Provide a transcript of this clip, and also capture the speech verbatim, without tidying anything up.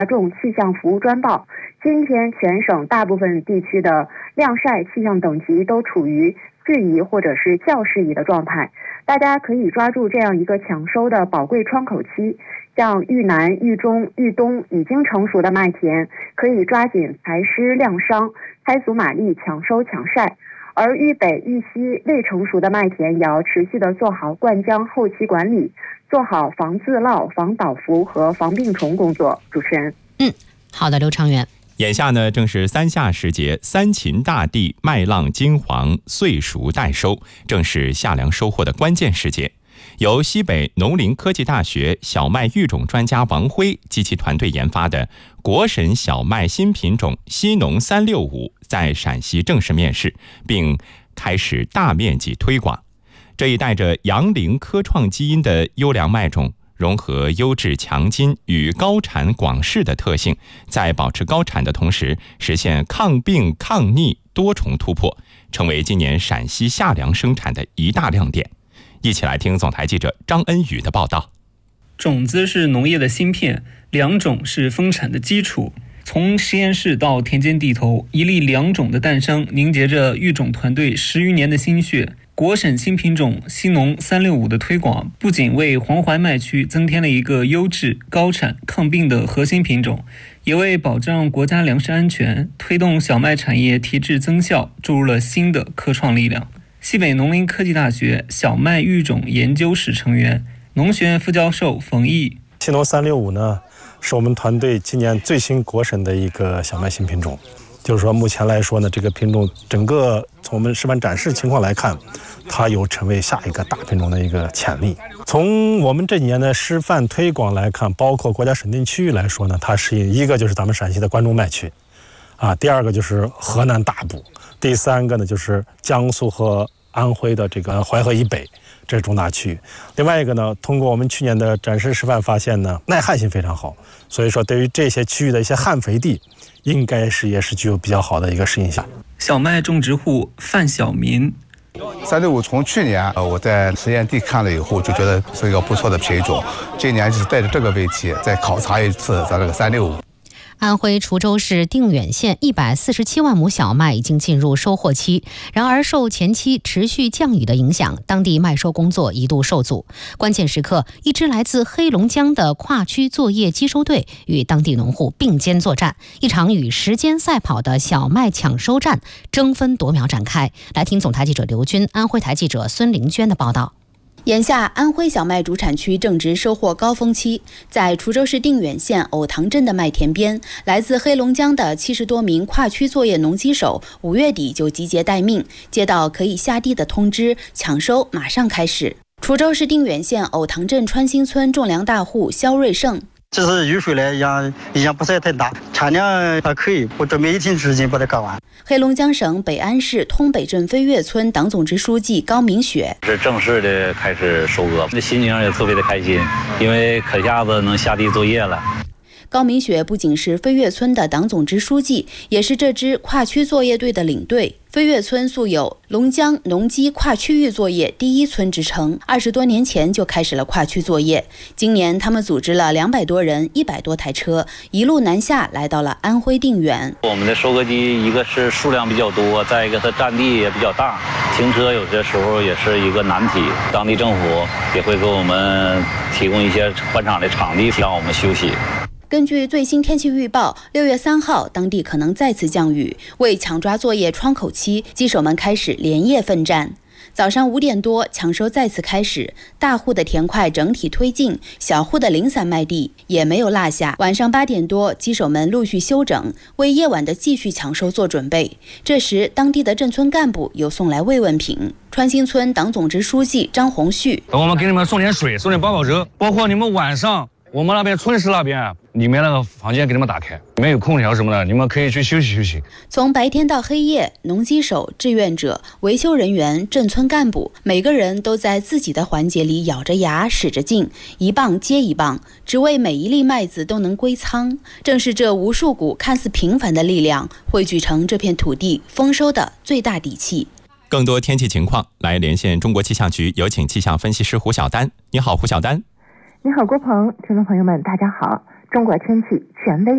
众气象服务专报，今天全省大部分地区的晾晒气象等级都处于适宜或者是较适宜的状态，大家可以抓住这样一个抢收的宝贵窗口期。像豫南、豫中、豫东已经成熟的麦田，可以抓紧排湿晾伤，开足马力抢收抢晒；而豫北、豫西未成熟的麦田，也要持续的做好灌浆后期管理，做好防自涝、防倒伏和防病虫工作。主持人， 嗯，好的，刘长元。 眼下呢，正是三夏时节，三秦大地麦浪金黄，岁熟待收，正是夏粮收获的关键时节。由西北农林科技大学小麦育种专家王辉及其团队研发的国审小麦新品种西农三六五在陕西正式面世，并开始大面积推广。这一带着阳龄科创基因的优良麦种，融合优质强筋与高产广适的特性，在保持高产的同时，实现抗病抗逆多重突破，成为今年陕西夏粮生产的一大亮点。一起来听总台记者张恩宇的报道。 种子是农业的芯片，良种是丰产的基础。从实验室到田间地头，一粒良种的诞生凝结着育种团队十余年的心血。国审新品种西农三六五的推广，不仅为黄淮麦区增添了一个优质、高产、抗病的核心品种，也为保障国家粮食安全、推动小麦产业提质增效注入了新的科创力量。西北农林科技大学小麦育种研究室成员、农学院副教授冯毅， 西农三六五呢，是我们团队今年最新国审的一个小麦新品种。就是说，目前来说呢，这个品种整个从我们示范展示情况来看，它有成为下一个大品种的一个潜力。从我们这几年的示范推广来看，包括国家审定区域来说呢，它是一个就是咱们陕西的关中麦区，啊，第二个就是河南大部，第三个呢就是江苏和安徽的这个淮河以北，这是中大区域。另外一个呢，通过我们去年的展示示范发现呢，耐旱性非常好，所以说对于这些区域的一些旱肥地，应该是也是具有比较好的一个适应性。 小麦种植户范小民， 三六五从去年呃我在实验地看了以后，就觉得是一个不错的品种。今年就是带着这个问题再考察一次咱这个三六五。 安徽滁州市定远县一百四十七万亩小麦已经进入收获期，然而受前期持续降雨的影响，当地麦收工作一度受阻。关键时刻，一支来自黑龙江的跨区作业机收队与当地农户并肩作战，一场与时间赛跑的小麦抢收战争分夺秒展开。来听总台记者刘军、安徽台记者孙玲娟的报道。 眼下，安徽小麦主产区正值收获高峰期。在滁州市定远县藕塘镇的麦田边，来自黑龙江的七十多名跨区作业农机手，五月底就集结待命，接到可以下地的通知，抢收马上开始。滁州市定远县藕塘镇川新村种粮大户肖瑞胜。 其实雨水来讲影响不是太大，产量还可以，我准备一天时间把它干完。 黑龙江省北安市通北镇飞跃村党总支书记高明雪是正式的开始收割，这心情也特别的开心，因为可下子能下地作业了。 高明雪不仅是飞跃村的党总支书记，也是这支跨区作业队的领队。飞跃村素有龙江农机跨区域作业第一村之称，二十多年前就开始了跨区作业。今年他们组织了两百多人、一百多台车，一路南下来到了安徽定远。 我们的收割机，一个是数量比较多，再一个它占地也比较大，停车有些时候也是一个难题。当地政府也会给我们提供一些换场的场地，让我们休息。 根据最新天气预报，六月三号当地可能再次降雨。为抢抓作业窗口期，机手们开始连夜奋战。早上五点多，抢收再次开始，大户的田块整体推进，小户的零散麦地也没有落下。晚上八点多，机手们陆续休整，为夜晚的继续抢收做准备。这时，当地的镇村干部有送来慰问品。川新村党总支书记张红旭： 我们给你们送点水，送点八宝粥，包括你们晚上。我们那边村市那边里面那个房间给你们打开，没有空调什么的，你们可以去休息休息。 从白天到黑夜，农机手、志愿者、维修人员、镇村干部，每个人都在自己的环节里咬着牙使着劲，一棒接一棒，只为每一粒麦子都能归仓。正是这无数股看似平凡的力量，汇聚成这片土地丰收的最大底气。 更多天气情况，来连线中国气象局，有请气象分析师胡晓丹。你好，胡晓丹。 你好，郭鹏，听众朋友们，大家好。中国天气权威